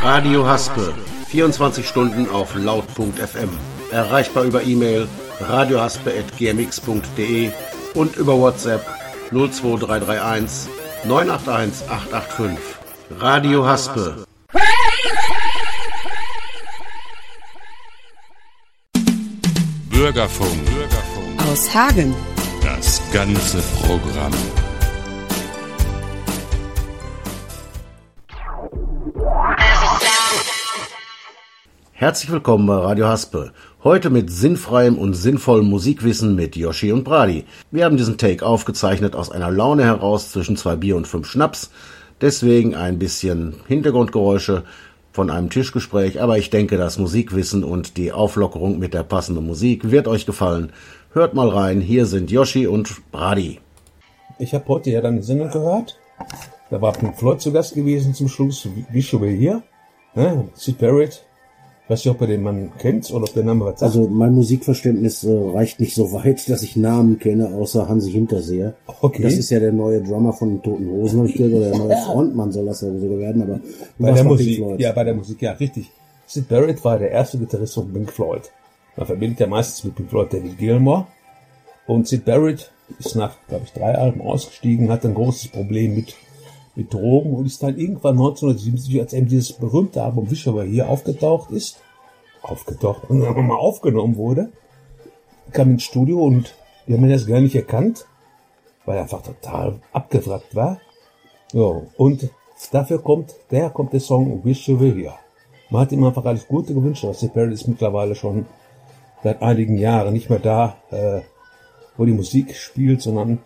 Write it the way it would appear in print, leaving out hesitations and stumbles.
Radio Haspe, 24 Stunden auf laut.fm. Erreichbar über E-Mail radiohaspe@gmx.de und über WhatsApp 02331 981 885. Radio Haspe. Bürgerfunk. Aus Hagen. Das ganze Programm. Herzlich willkommen bei Radio Haspe. Heute mit sinnfreiem und sinnvollem Musikwissen mit Yoshi und Brady. Wir haben diesen Take aufgezeichnet aus einer Laune heraus zwischen 2 Bier und 5 Schnaps. Deswegen ein bisschen Hintergrundgeräusche von einem Tischgespräch. Aber ich denke, das Musikwissen und die Auflockerung mit der passenden Musik wird euch gefallen. Hört mal rein. Hier sind Yoshi und Brady. Ich habe heute ja dann eine Sendung gehört. Da war Pink Floyd zu Gast gewesen zum Schluss. Wish You Were Here. Syd Barrett. Ich weiß nicht, ob ihr den Mann kennt oder ob der Name was sagt. Also mein Musikverständnis reicht nicht so weit, dass ich Namen kenne, außer Hansi Hinterseher. Okay. Das ist ja der neue Drummer von den Toten Hosen, habe ich gehört, oder der neue Frontmann soll das ja sogar werden, aber bei der Musik, bei der Musik, ja, richtig. Syd Barrett war der erste Gitarrist von Pink Floyd. Man verbindet ja meistens mit Pink Floyd David Gilmour. Und Syd Barrett ist nach, glaube ich, 3 Alben ausgestiegen, hat ein großes Problem mit Drogen und ist dann irgendwann 1977, als eben dieses berühmte Album Wish You Were Here aufgenommen wurde, kam ins Studio und die haben ihn das gar nicht erkannt, weil er einfach total abgewrackt war. Ja, und dafür kommt der Song Wish You Were Here. Man hat ihm einfach alles Gute gewünscht, aber Syd Barrett ist mittlerweile schon seit einigen Jahren nicht mehr da, wo die Musik spielt, sondern